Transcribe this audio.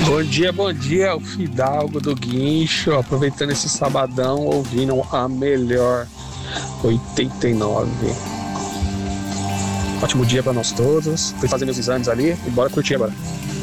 Bom dia, o Fidalgo do Guincho, aproveitando esse sabadão, ouvindo a melhor 89. Ótimo dia para nós todos. Fui fazer meus exames ali e bora curtir agora.